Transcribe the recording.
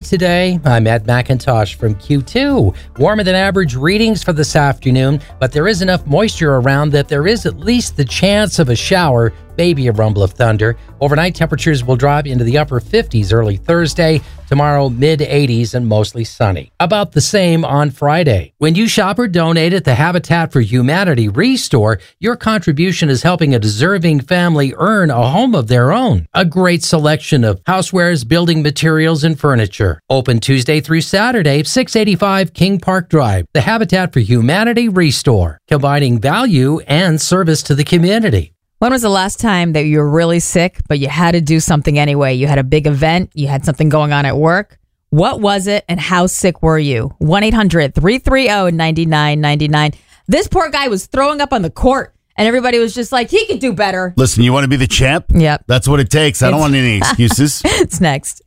today? I'm Ed McIntosh from Q2. Warmer than average readings for this afternoon, but there is enough moisture around that there is at least the chance of a shower, maybe a rumble of thunder. Overnight temperatures will drop into the upper 50s early Thursday. Tomorrow, mid-80s and mostly sunny. About the same on Friday. When you shop or donate at the Habitat for Humanity Restore, your contribution is helping a deserving family earn a home of their own. A great selection of housewares, building materials, and furniture. Open Tuesday through Saturday, 685 King Park Drive. The Habitat for Humanity Restore, combining value and service to the community. When was the last time that you were really sick, but you had to do something anyway? You had a big event, you had something going on at work. What was it, and how sick were you? 1-800-330-9999. This poor guy was throwing up on the court, and everybody was just like, he could do better. Listen, you want to be the champ? Yep. That's what it takes. I don't want any excuses. It's next.